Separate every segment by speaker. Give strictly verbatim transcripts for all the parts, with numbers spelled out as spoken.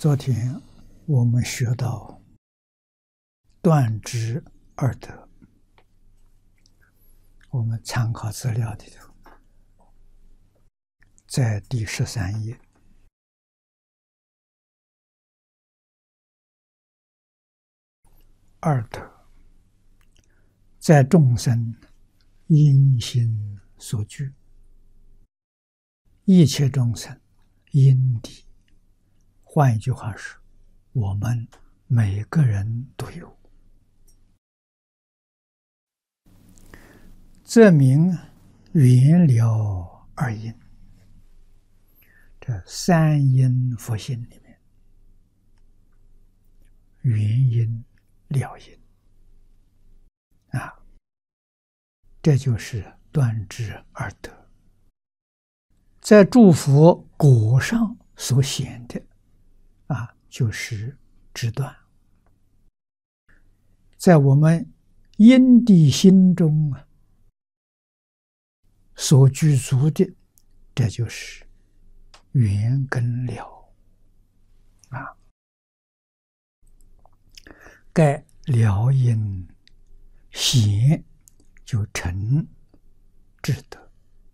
Speaker 1: 昨天我们学到断知二德，我们参考资料里头，在第十三页，二德在众生因心所具，一切众生因地。换一句话说，我们每个人都有，这名圆了二因。这三因佛性里面，圆因了因啊，这就是断知二德。在诸佛果上所显的啊，就是知断。在我们因地心中啊，所具足的，这就是圆跟了啊。盖了因显，就成智德；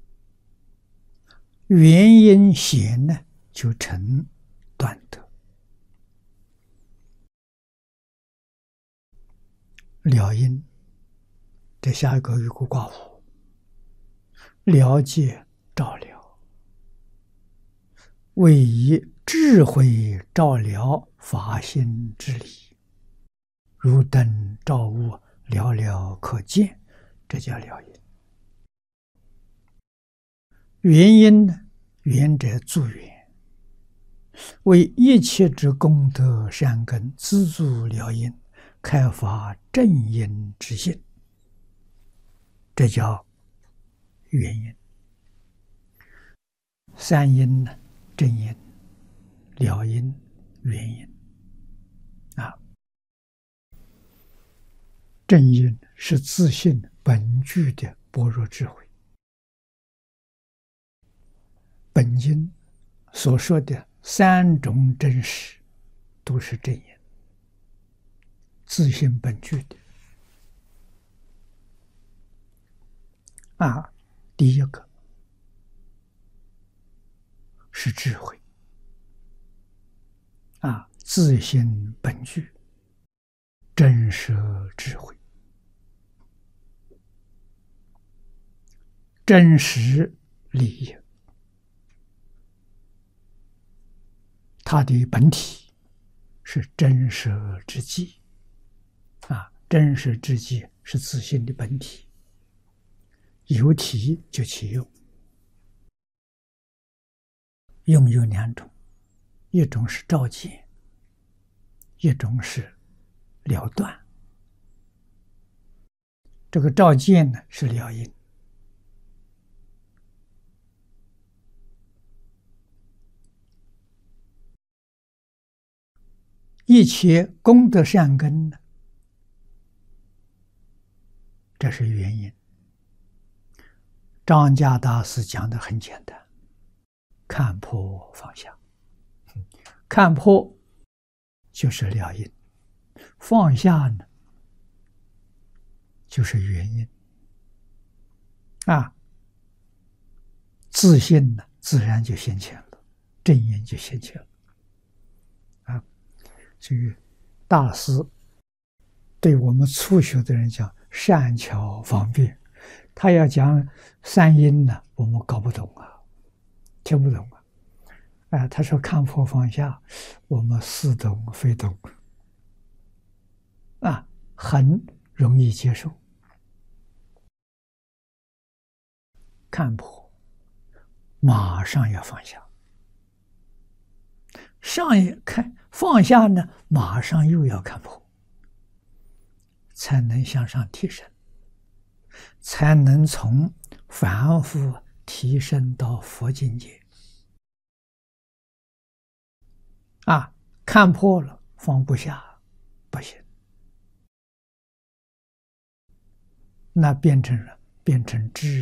Speaker 1: 圆因显呢，就成断德。了因，这下一个有个括弧，了解照了，为以智慧照了法心之理，如灯照物，了了可见，这叫了因。圆因呢，圆者助缘，为一切之功德善根资助了因，开发正因之性，这叫圆因。三因呢，正因、了因、圆因啊。正因是自性本具的般若智慧，本经所说的三种真实都是正因，自性本具的啊。第一个是智慧啊，自性本具，真实智慧，真实利益，它的本体是真实之际啊，真实之际是自性的本体，有体就起用，用有两种，一种是照见，一种是了断。这个照见呢是了因，一切功德善根呢，这是原因。张家大师讲的很简单，看破放下。看破就是了因，放下呢就是原因啊。自信呢自然就现前了，正因就现前了啊。所以大师对我们初学的人讲善巧方便，他要讲三因呢，我们搞不懂啊，听不懂啊。哎，他说看破放下，我们似懂非懂啊，很容易接受。看破，马上要放下；上一看放下呢，马上又要看破，才能向上提升，才能从凡夫提升到佛境界。啊，看破了放不下，不行，那变成了变成知